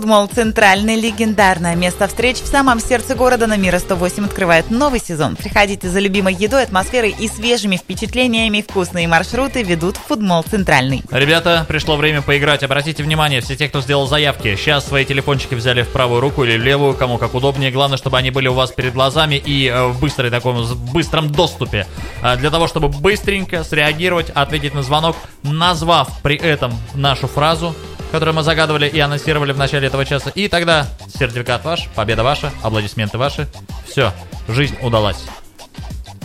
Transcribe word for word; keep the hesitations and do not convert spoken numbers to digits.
Фудмол Центральный, легендарное место встреч в самом сердце города на Мира сто восемь открывает новый сезон. Приходите за любимой едой, атмосферой и свежими впечатлениями. Вкусные маршруты ведут в Фудмол Центральный. Ребята, пришло время поиграть. Обратите внимание, все те, кто сделал заявки, сейчас свои телефончики взяли в правую руку или в левую, кому как удобнее. Главное, чтобы они были у вас перед глазами и в быстрой таком, в быстром доступе. Для того, чтобы быстренько среагировать, ответить на звонок, назвав при этом нашу фразу, которую мы загадывали и анонсировали в начале этого часа. И тогда сертификат ваш, победа ваша, аплодисменты ваши. Все, жизнь удалась.